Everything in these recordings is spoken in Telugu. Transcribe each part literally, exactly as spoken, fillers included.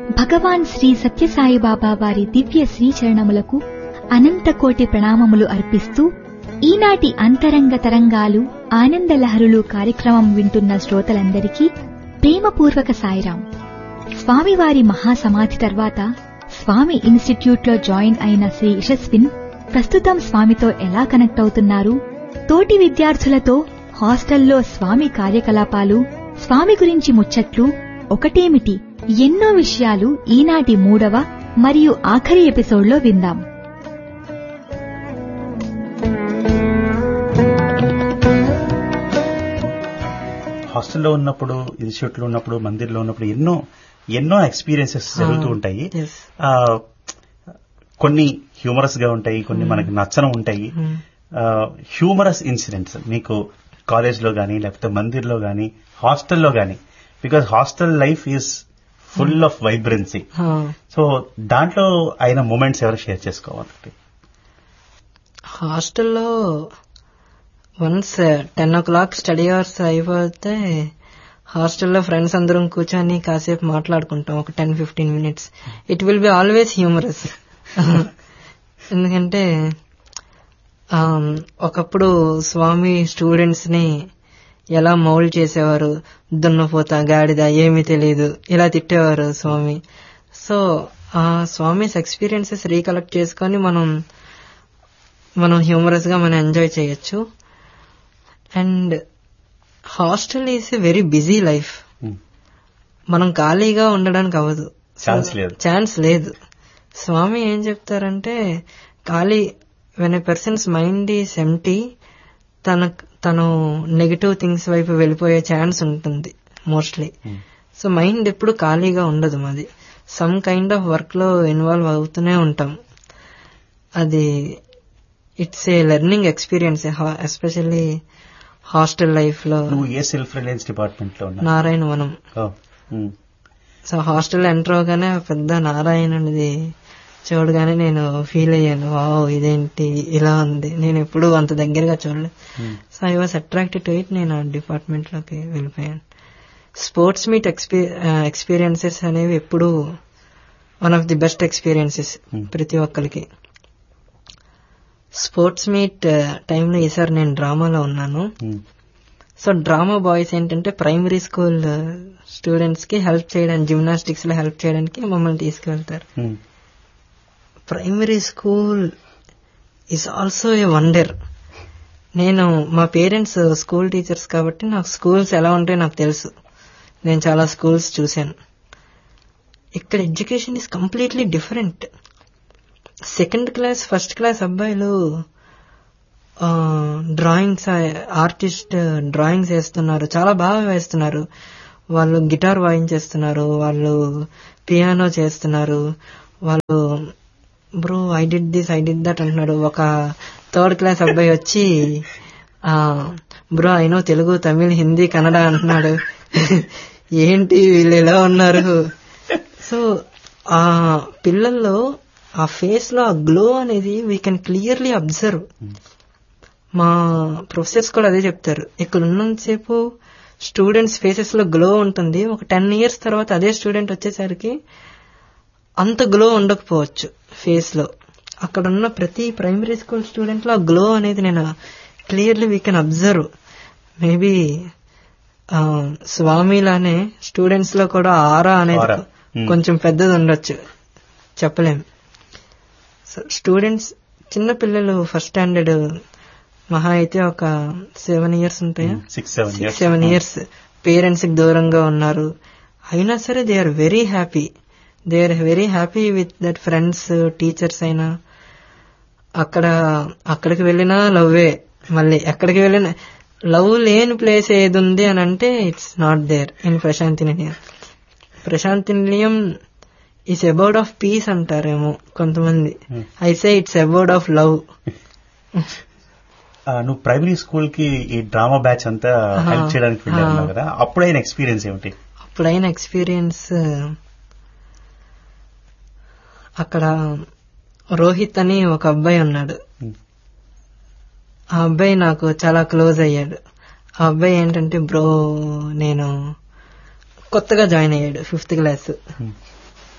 భగవాన్ శ్రీ సత్యసాయిబాబా వారి దివ్య శ్రీచరణములకు అనంత కోటి ప్రణామములు అర్పిస్తూ ఈనాటి అంతరంగ తరంగాలు ఆనందలహరులు కార్యక్రమం వింటున్న శ్రోతలందరికీ ప్రేమపూర్వక సాయిరాం. స్వామివారి మహాసమాధి తర్వాత స్వామి ఇన్స్టిట్యూట్లో జాయిన్ అయిన శ్రీ యశస్విన్ ప్రస్తుతం స్వామితో ఎలా కనెక్ట్ అవుతున్నారు, తోటి విద్యార్థులతో హాస్టల్లో స్వామి కార్యకలాపాలు, స్వామి గురించి ముచ్చట్లు, ఒకటేమిటి ఎన్నో విషయాలు ఈనాటి మూడవ మరియు ఆఖరి ఎపిసోడ్లో విందాం. హాస్టల్లో ఉన్నప్పుడు, ఇన్స్టిట్యూట్లో ఉన్నప్పుడు, మందిర్లో ఉన్నప్పుడు ఎన్నో ఎన్నో ఎక్స్పీరియన్సెస్ జరుగుతూ ఉంటాయి. కొన్ని హ్యూమరస్ గా ఉంటాయి, కొన్ని మనకి నచ్చనం ఉంటాయి. హ్యూమరస్ ఇన్సిడెంట్స్ మీకు కాలేజ్ లో గానీ, లేకపోతే మందిర్లో గానీ, హాస్టల్లో గానీ, because hostel life is full of vibrancy. So దాంట్లో అయిన మూమెంట్స్ ఎవరు షేర్ చేసుకోవాలి? హాస్టల్లో వన్స్ టెన్ ఓ క్లాక్ స్టడీ అవర్స్ అయిపోతే హాస్టల్లో ఫ్రెండ్స్ అందరం కూర్చొని కాసేపు మాట్లాడుకుంటాం, ఒక ten fifteen minutes. It will be always humorous. ఎందుకంటే ఒకప్పుడు స్వామి స్టూడెంట్స్ ని ఎలా మౌల్డ్ చేసేవారు, దున్నపోతా గాడిద ఏమీ తెలియదు ఇలా తిట్టేవారు స్వామి. సో ఆ స్వామిస్ ఎక్స్పీరియన్సెస్ రీకలెక్ట్ చేసుకొని మనం మనం హ్యూమరస్ గా మనం ఎంజాయ్ చేయొచ్చు. And hostel is a very busy life. మనం ఖాళీగా ఉండడానికి అవ్వదు, ఛాన్స్ లేదు. స్వామి ఏం చెప్తారంటే, ఖాళీ when a persons mind is empty, తన తను నెగటివ్ థింగ్స్ వైపు వెళ్ళిపోయే ఛాన్స్ ఉంటుంది మోస్ట్లీ. సో మైండ్ ఎప్పుడు ఖాళీగా ఉండదు, మాది సమ్ కైండ్ ఆఫ్ వర్క్ లో ఇన్వాల్వ్ అవుతూనే ఉంటాం. అది it's a learning experience, especially hostel life లో. ఏ సెల్ఫ్ రిలయన్స్ డిపార్ట్మెంట్ లో? నారాయణవనం. సో హాస్టల్ ఎంటర్ అవగానే పెద్ద నారాయణుడిది చూడగానే నేను ఫీల్ అయ్యాను, వావ్ ఇదేంటి ఇలా ఉంది, నేను ఎప్పుడు అంత దగ్గరగా చూడలేదు. So I was attracted to it. నేను ఆ డిపార్ట్మెంట్ లోకి వెళ్ళిపోయాను. స్పోర్ట్స్ మీట్ ఎక్స్పీరియన్సెస్ అనేవి ఎప్పుడు one of the best experiences ప్రతి ఒక్కరికి. స్పోర్ట్స్ మీట్ టైంలో ఈసారి నేను డ్రామాలో ఉన్నాను. సో డ్రామా బాయ్స్ ఏంటంటే ప్రైమరీ స్కూల్ స్టూడెంట్స్ కి హెల్ప్ చేయడానికి, జిమ్నాస్టిక్స్ లో హెల్ప్ చేయడానికి మమ్మల్ని తీసుకువెళ్తారు. Primary school is also a wonder. నేను మా పేరెంట్స్ స్కూల్ టీచర్స్ కాబట్టి నాకు స్కూల్స్ ఎలా ఉంటాయో నాకు తెలుసు, నేను చాలా స్కూల్స్ చూశాను. ఇక్కడ education is completely different. Second class first class అబ్బాయిలు డ్రాయింగ్స్, ఆర్టిస్ట్ డ్రాయింగ్స్ వేస్తున్నారు, చాలా బాగా వేస్తున్నారు. వాళ్ళు గిటార్ వాయించేస్తున్నారు, వాళ్ళు పియానో చేస్తున్నారు, వాళ్ళు bro I did this I did that అంటున్నాడు. ఒక థర్డ్ క్లాస్ అబ్బాయి వచ్చి bro I know Telugu, Tamil, Hindi, Kannada అంటున్నాడు. ఏంటి వీళ్ళు ఎలా ఉన్నారు? సో ఆ పిల్లల్లో ఆ ఫేస్ లో ఆ గ్లో అనేది వీ కెన్ క్లియర్లీ అబ్జర్వ్. మా ప్రొఫెసర్స్ కూడా అదే చెప్తారు, ఇక్కడ ఉన్నంతసేపు స్టూడెంట్స్ ఫేసెస్ లో గ్లో ఉంటుంది, ఒక టెన్ ఇయర్స్ తర్వాత అదే స్టూడెంట్ వచ్చేసరికి అంత గ్లో ఉండకపోవచ్చు ఫేస్ లో. అక్కడ ఉన్న ప్రతి ప్రైమరీ స్కూల్ స్టూడెంట్ లో ఆ గ్లో అనేది నేను clearly we can observe. Maybe స్వామిలానే students లో కూడా ఆరా అనేది కొంచెం పెద్దది ఉండొచ్చు, చెప్పలేం. స్టూడెంట్స్ చిన్న పిల్లలు ఫస్ట్ స్టాండర్డ్ మహా అయితే ఒక సెవెన్ ఇయర్స్ ఉంటాయా, సిక్స్ సెవెన్ ఇయర్స్ పేరెంట్స్ కి దూరంగా ఉన్నారు. అయినా సరే they are very happy, they are very happy with that friends, teachers అయినా. అక్కడ అక్కడికి వెళ్ళినా లవ్వే, మళ్ళీ ఎక్కడికి వెళ్ళినా లవ్ లేని ప్లేస్ ఏది ఉంది అని అంటే it's not there in Prashanti నిలయం. ప్రశాంతి నిలయం ఈస్ అబౌట్ ఆఫ్ పీస్ అంటారేమో కొంతమంది, I say it's about of love. నువ్వు ప్రైమరీ స్కూల్ కి ఈ డ్రామా బ్యాచ్ అంతా హెల్ప్ చేయడానికి వెళ్ళావు కదా, అప్పుడైన ఎక్స్పీరియన్స్ ఏమిటి? అప్పుడైన ఎక్స్పీరియన్స్, అక్కడ రోహిత్ అని ఒక అబ్బాయి ఉన్నాడు. ఆ అబ్బాయి నాకు చాలా క్లోజ్ అయ్యాడు. ఆ అబ్బాయి ఏంటంటే, బ్రో నేను కొత్తగా జాయిన్ అయ్యాడు ఫిఫ్త్ క్లాస్.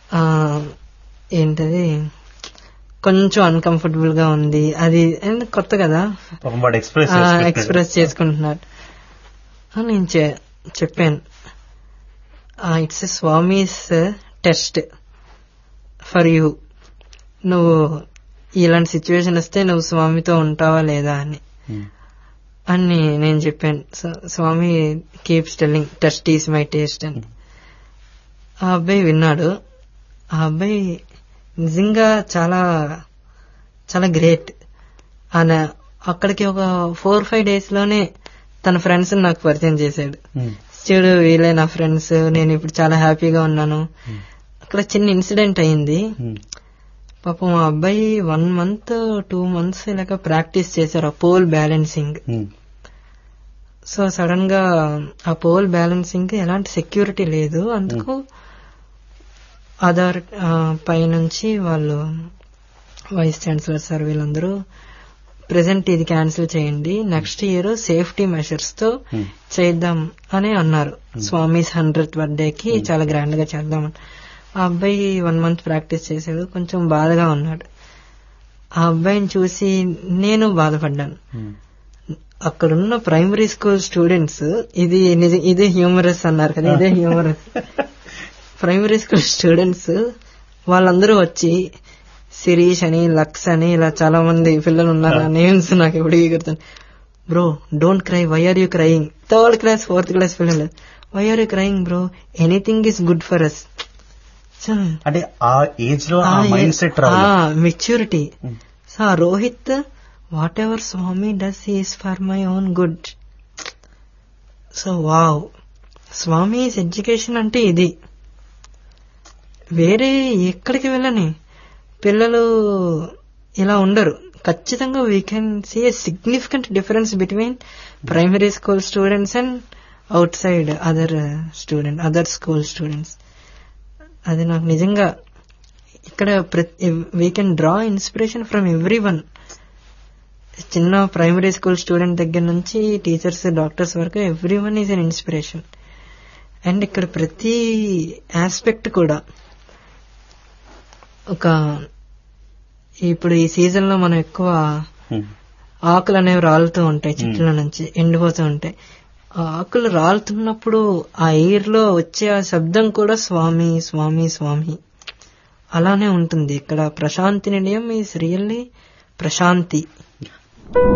ఆ, ఏంటది కొంచెం అన్కంఫర్టబుల్ గా ఉంది, అది ఎందుకు కొత్త కదా పాపం వాడు ఎక్స్ప్రెస్ ఎక్స్ప్రెస్ చేసుకుంటున్నాడు అని నేను చె- చెప్పాను. It's Swami's test for you, నువ్వు ఇలాంటి సిచ్యువేషన్ వస్తే నువ్వు స్వామితో ఉంటావా లేదా అని అని నేను చెప్పాను. So- Swamy keeps telling test is my taste అని. ఆ అబ్బాయి విన్నాడు. ఆ అబ్బాయి నిజంగా చాలా చాలా గ్రేట్. ఆయన అక్కడికి ఒక ఫోర్ ఫైవ్ డేస్ లోనే తన ఫ్రెండ్స్ నాకు పరిచయం చేశాడు. చూడు వీళ్ళే నా ఫ్రెండ్స్, నేను ఇప్పుడు చాలా హ్యాపీగా ఉన్నాను. అక్కడ చిన్న ఇన్సిడెంట్ అయింది. పాపం ఆ అబ్బాయి వన్ మంత్ టూ మంత్స్ ఇలాగ ప్రాక్టీస్ చేశారు ఆ పోల్ బ్యాలెన్సింగ్. సో సడన్ గా ఆ పోల్ బ్యాలెన్సింగ్ ఎలాంటి సెక్యూరిటీ లేదు, అందుకు ఆధార్ పైనుంచి వాళ్ళు వైస్ ఛాన్సలర్ సార్ వీళ్ళందరూ ప్రెసెంట్ ఇది క్యాన్సిల్ చేయండి, నెక్స్ట్ ఇయర్ సేఫ్టీ మెషర్స్ తో చేద్దాం అని అన్నారు. స్వామిస్ హండ్రెడ్ బర్త్డేకి చాలా గ్రాండ్ గా చేద్దామని. ఆ అబ్బాయి వన్ మంత్ ప్రాక్టీస్ చేశాడు, కొంచెం బాధగా ఉన్నాడు. ఆ అబ్బాయిని చూసి నేను బాధపడ్డాను. అక్కడున్న ప్రైమరీ స్కూల్ స్టూడెంట్స్, ఇది నిజ- ఇదే హ్యూమరస్ అన్నారు కదా, ఇదే హ్యూమరస్. ప్రైమరీ స్కూల్ స్టూడెంట్స్ వాళ్ళందరూ వచ్చి శిరీష్ అని లక్స్ అని ఇలా చాలా మంది పిల్లలు ఉన్నారు. ఆ నేమ్స్ నాకు ఎప్పుడు గుర్తుంది. Bro don't cry, why are you crying? Third class fourth class పిల్లలు, why are you crying bro, anything is good for us. అంటే ఆ ఏజ్ లో ఆ మైండ్ సెట్ మెచ్యూరిటీ. సో ఆ Rohit, what ever Swamy does is for my own good. So wow, Swamy education అంటే ఇది. వేరే ఎక్కడికి వెళ్ళని పిల్లలు ఇలా ఉండరు. ఖచ్చితంగా we can see a significant difference between primary school students and out side other student other school students. అది నాకు నిజంగా ఇక్కడ we can draw inspiration from every one. చిన్న ప్రైమరీ స్కూల్ స్టూడెంట్ దగ్గర నుంచి టీచర్స్ డాక్టర్స్ వరకు every one is an inspiration. And ఇక్కడ ప్రతి ఆస్పెక్ట్ కూడా ఒక, ఇప్పుడు ఈ సీజన్ లో మనం ఎక్కువ ఆకులు అనేవి రాలుతూ ఉంటాయి, చెట్ల నుంచి ఎండిపోతూ ఉంటాయి. ఆ ఆకులు రాలుతున్నప్పుడు ఆ ఎయిర్ లో వచ్చే ఆ శబ్దం కూడా స్వామి స్వామి స్వామి అలానే ఉంటుంది. ఇక్కడ ప్రశాంతి నిలయం ఈజ్ రియల్లీ ప్రశాంతి.